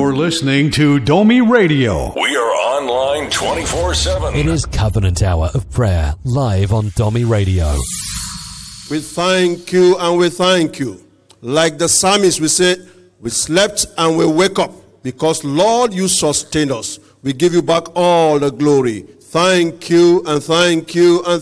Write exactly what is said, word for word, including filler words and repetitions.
You're listening to Domi Radio. We are online twenty-four seven. It is Covenant Hour of Prayer, live on Domi Radio. We thank you and we thank you. Like the psalmist, we say, we slept and we wake up because, Lord, you sustained us. We give you back all the glory. Thank you and thank you and